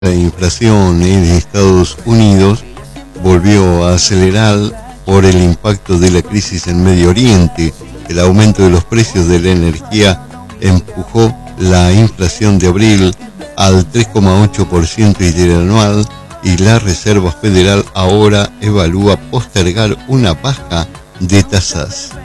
La inflación en Estados Unidos volvió a acelerar por el impacto de la crisis en Medio Oriente. El aumento de los precios de la energía empujó la inflación de abril al 3,8% interanual y la Reserva Federal ahora evalúa postergar una baja de tasas.